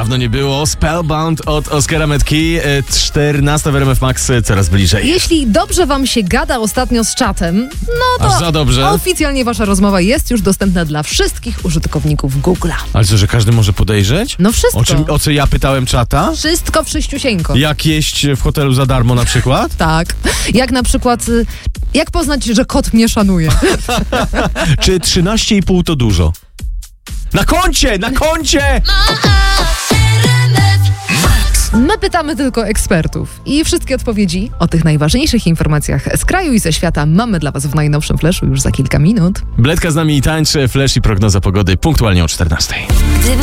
Dawno nie było. Spellbound od Oskara Metki. 14 w RMF Max coraz bliżej. Jeśli dobrze wam się gada ostatnio z czatem, no to Aż za dobrze. oficjalnie wasza rozmowa jest już dostępna dla wszystkich użytkowników Google'a. Ale co, że każdy może podejrzeć? No wszystko. O co ja pytałem czata? Wszystko wszyściusieńko. Jak jeść w hotelu za darmo na przykład? Tak. Jak na przykład, jak poznać, że kot mnie szanuje? Czy 13,5 to dużo? Na koncie! Na koncie! My pytamy tylko ekspertów i wszystkie odpowiedzi o tych najważniejszych informacjach z kraju i ze świata mamy dla was w najnowszym Flashu już za kilka minut. Bledka z nami i tańczy, Flash i prognoza pogody punktualnie o 14.